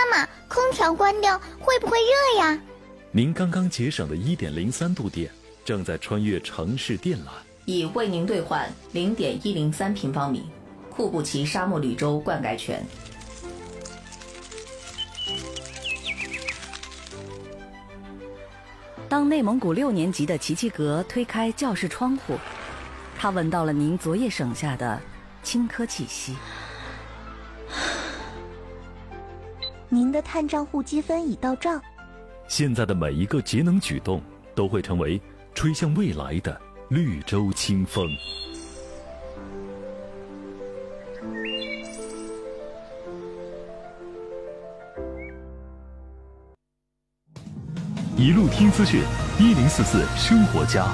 妈，空调关掉会不会热呀？ 您刚刚节省的1.03度电，正在穿越城市电缆。 已为您兑换0.103平方米库布齐沙漠绿洲灌溉权。 当内蒙古6年级的齐齐格推开教室窗户，他闻到了您昨夜省下的青稞气息。 您的碳账户积分已到账。 现在的每一个节能举动都会成为吹向未来的绿洲清风。一路听资讯，1044生活家。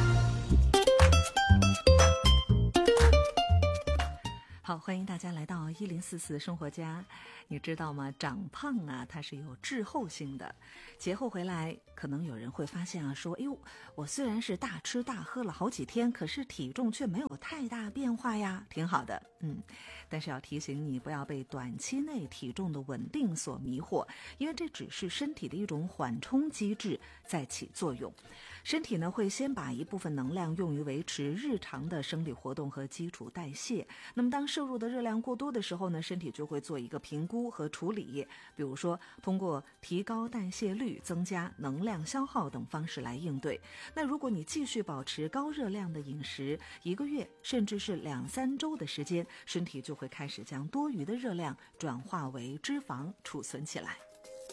好，欢迎大家来到1044生活家。你知道吗？长胖啊，它是有滞后性的。节后回来，可能有人会发现啊，说，哎呦，我虽然是大吃大喝了好几天，可是体重却没有太大变化呀，挺好的。但是要提醒你，不要被短期内体重的稳定所迷惑，因为这只是身体的一种缓冲机制在起作用。身体呢会先把一部分能量用于维持日常的生理活动和基础代谢。那么当摄入的热量过多的时候呢，身体就会做一个评估和处理，比如说通过提高代谢率、增加能量消耗等方式来应对。那如果你继续保持高热量的饮食，1个月甚至是2-3周的时间，身体就会开始将多余的热量转化为脂肪储存起来。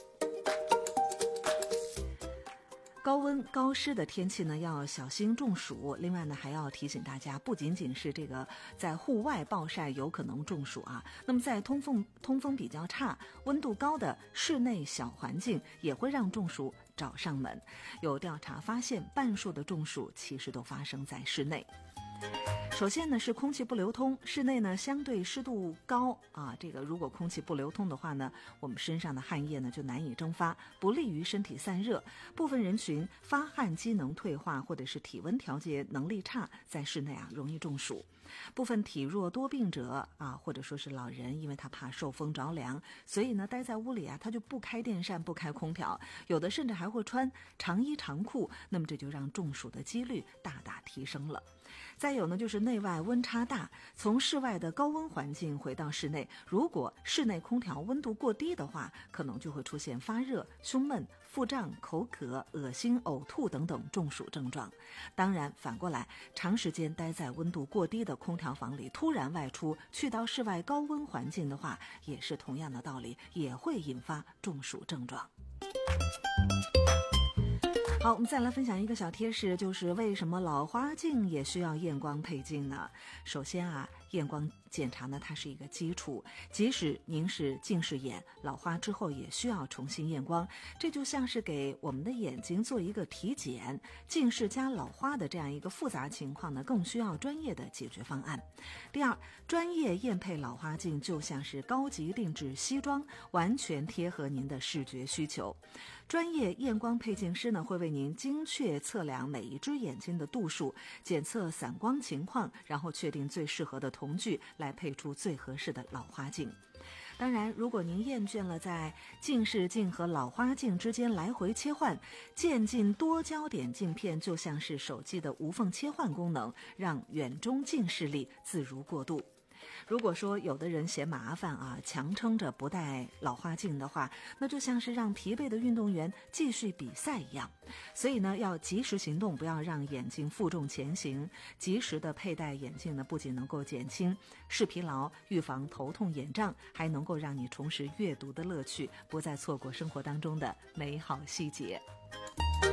高温高湿的天气呢，要小心中暑。另外呢，还要提醒大家，不仅仅是这个在户外暴晒有可能中暑啊，那么在通风比较差、温度高的室内小环境也会让中暑找上门。有调查发现，半数的中暑其实都发生在室内。首先呢是空气不流通，室内呢相对湿度高啊，这个如果空气不流通的话呢，我们身上的汗液呢就难以蒸发，不利于身体散热。部分人群发汗机能退化或者是体温调节能力差，在室内啊容易中暑。部分体弱多病者啊，或者说是老人，因为他怕受风着凉，所以呢待在屋里啊，他就不开电扇不开空调，有的甚至还会穿长衣长裤，那么这就让中暑的几率大大提升了。再有呢就是内外温差大，从室外的高温环境回到室内，如果室内空调温度过低的话，可能就会出现发热、胸闷、腹胀、口渴、恶心、呕吐等等中暑症状。当然反过来，长时间待在温度过低的空调房里，突然外出去到室外高温环境的话，也是同样的道理，也会引发中暑症状。好，我们再来分享一个小贴士，就是为什么老花镜也需要验光配镜呢？首先啊，验光检查呢，它是一个基础，即使您是近视眼，老花之后也需要重新验光，这就像是给我们的眼睛做一个体检。近视加老花的这样一个复杂情况呢，更需要专业的解决方案。第二，专业验配老花镜就像是高级定制西装，完全贴合您的视觉需求。专业验光配镜师呢，会为您精确测量每一只眼睛的度数，检测散光情况，然后确定最适合的瞳距，来配出最合适的老花镜。当然，如果您厌倦了在近视镜和老花镜之间来回切换，渐进多焦点镜片就像是手机的无缝切换功能，让远中近视力自如过渡。如果说有的人嫌麻烦啊，强撑着不戴老花镜的话，那就像是让疲惫的运动员继续比赛一样。所以呢，要及时行动，不要让眼睛负重前行。及时的佩戴眼镜呢，不仅能够减轻视疲劳，预防头痛眼胀，还能够让你重拾阅读的乐趣，不再错过生活当中的美好细节。